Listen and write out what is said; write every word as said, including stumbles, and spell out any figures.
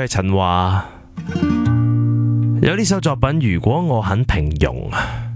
陳華，有呢首作品《如果我很平庸》。